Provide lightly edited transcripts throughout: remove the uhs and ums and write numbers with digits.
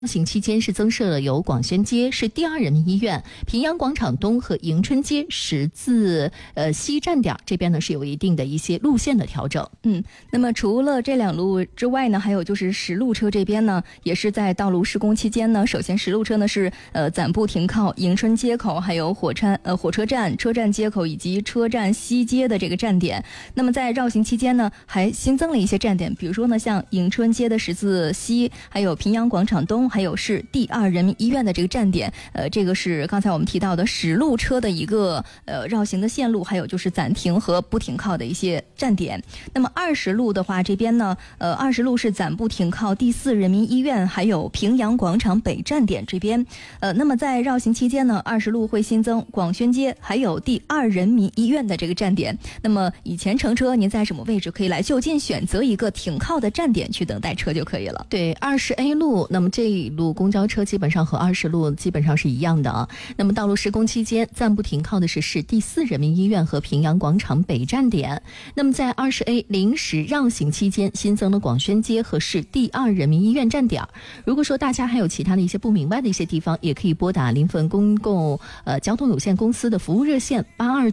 疫情期间是增设了有广宣街、是第二人民医院、平阳广场东和迎春街十字西站点这边呢是有一定的一些路线的调整。 那么除了这两路之外呢，还有就是实路车这边呢，也是在道路施工期间呢，首先实路车呢是暂不停靠迎春街口，还有火车站、车站街口以及车站西街的这个站点。那么在绕行期间呢，还新增了一些站点，比如说呢，像迎春街的十字西，还有平阳广场东。还有是第二人民医院的这个站点，这个是刚才我们提到的实路车的一个绕行的线路，还有就是暂停和不停靠的一些站点。那么20路的话，这边呢，20路是暂不停靠第四人民医院，还有平阳广场北站点这边。那么在绕行期间呢，20路会新增广宣街，还有第二人民医院的这个站点。那么以前乘车，您在什么位置可以来就近选择一个停靠的站点去等待车就可以了。 对，20A 路，那么这一路公交车基本上和20路基本上是一样的啊。那么道路施工期间暂不停靠的是第四人民医院和平阳广场北站点。那么在20A 临时绕行期间新增了广宣街和市第二人民医院站点。如果说大家还有其他的一些不明白的一些地方，也可以拨打临汾公共交通有限公司的服务热线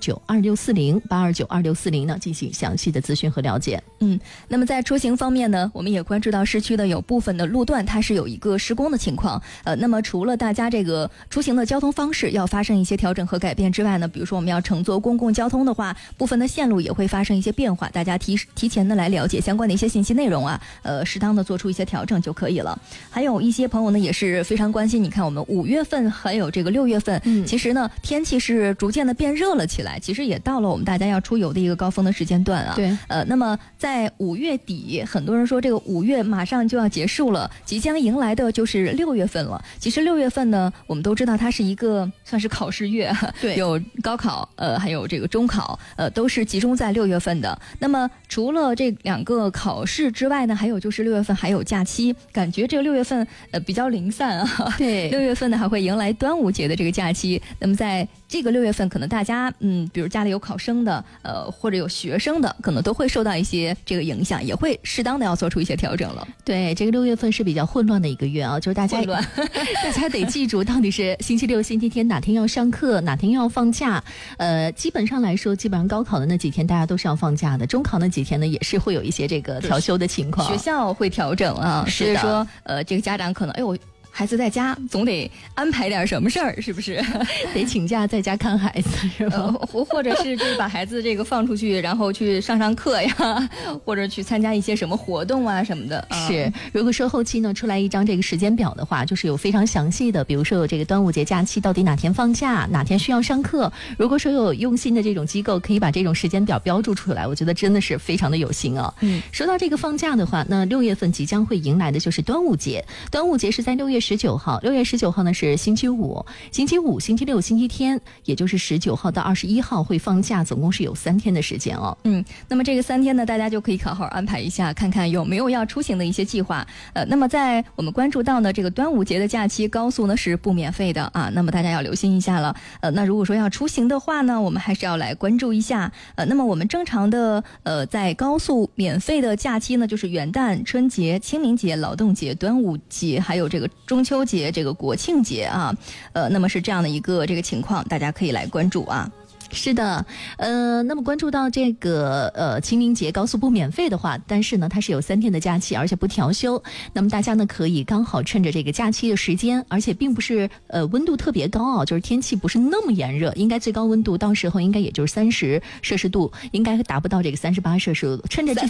8292640呢进行详细的咨询和了解。 那么在出行方面呢，我们也关注到市区的有部分的路段它是有一个施工的情况。那么除了大家这个出行的交通方式要发生一些调整和改变之外呢，比如说我们要乘坐公共交通的话，部分的线路也会发生一些变化，大家提前的来了解相关的一些信息内容啊，适当的做出一些调整就可以了。还有一些朋友呢也是非常关心，你看我们5月份还有这个6月份，其实呢天气是逐渐的变热了起来，其实也到了我们大家要出游的一个高峰的时间段啊。 对， 那么在5月底，很多人说这个5月马上就要结束了，即将迎来的就是6月份了。其实6月份呢，我们都知道它是一个算是考试月， 对， 有高考，还有这个中考，都是集中在6月份的。那么除了这2个考试之外呢，还有就是6月份还有假期，感觉这个6月份比较零散啊。 对 ，6月份呢还会迎来端午节的这个假期。那么在这个6月份，可能大家比如家里有考生的，或者有学生的，可能都会受到一些这个影响，也会适当的要做出一些调整了。 对，这个6月份是比较混乱的一个月啊，就是大家得记住到底是星期六、星期天哪天要上课，哪天要放假。基本上来说，基本上高考的那几天大家都是要放假的，中考那几天呢也是会有一些这个调休的情况， 学校会调整啊，所以说这个家长可能孩子在家总得安排点什么事儿，是不是？ 得请假在家看孩子，是吧？ 或者是就是把孩子这个放出去，然后去上课呀，或者去参加一些什么活动啊什么的。 是，如果说后期呢出来一张这个时间表的话，就是有非常详细的，比如说有这个端午节假期到底哪天放假，哪天需要上课。如果说有用心的这种机构可以把这种时间表标注出来，我觉得真的是非常的有心啊。说到这个放假的话，那6月份即将会迎来的就是端午节。端午节是在6月19号，6月19号呢是星期五，星期五、星期六、星期天，也就是19号到21号会放假，总共是有3天的时间哦。 那么这个3天呢，大家就可以好好安排一下，看看有没有要出行的一些计划。那么在我们关注到呢，这个端午节的假期，高速呢是不免费的啊，那么大家要留心一下了。那如果说要出行的话呢，我们还是要来关注一下。那么我们正常的在高速免费的假期呢，就是元旦、春节、清明节、劳动节、端午节，还有这个中秋节、这个国庆节啊，那么是这样的一个这个情况，大家可以来关注啊。 是的，那么关注到这个清明节高速不免费的话，但是呢它是有3天的假期，而且不调休。那么大家呢可以刚好趁着这个假期的时间，而且并不是温度特别高啊，就是天气不是那么炎热，应该最高温度到时候应该也就是30摄氏度，应该达不到这个38摄氏度。趁着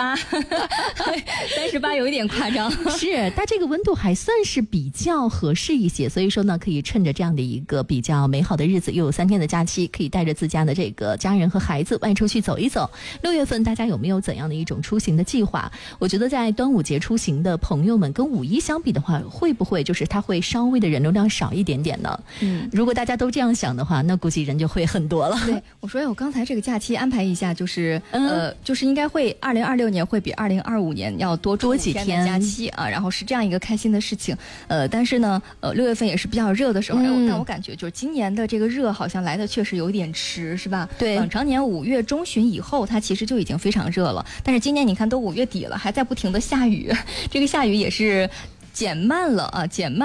38有一点夸张， 是，但这个温度还算是比较合适一些，所以说呢可以趁着这样的一个比较美好的日子，又有3天的假期，可以带着自家的这个家人和孩子外出去走一走。6月份大家有没有怎样的一种出行的计划？我觉得在端午节出行的朋友们跟5一相比的话，会不会就是它会稍微的人流量少一点点呢？如果大家都这样想的话，那估计人就会很多了。 对，我说我刚才这个假期安排一下，就是就是应该会2026年会比2025年要多几天的假期啊，然后是这样一个开心的事情。但是呢，6月份也是比较热的时候，但我感觉就是今年的这个热好像来的确实有点迟，是吧？ 对， 往常年5月中旬以后，它其实就已经非常热了。但是今年你看都5月底了，还在不停的下雨，这个下雨也是减慢了啊，减慢。